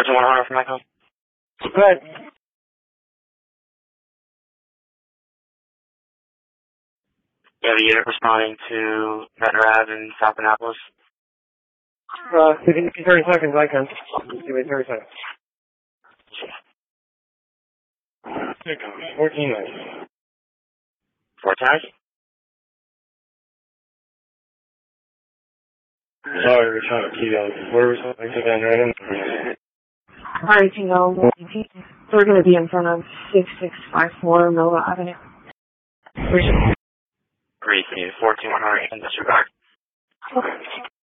100 from Echo. Good. Yeah, the unit responding to Metro Ave in South Annapolis. Give me 30 seconds, I can. Give me 30 seconds. 14 minutes. 4 times? Sorry, we're trying to keep on. Where are we supposed to be right in? Alright, Tingo. We're going to be in front of 6654 Nova Avenue. Greece, 14100 in disregard. Okay.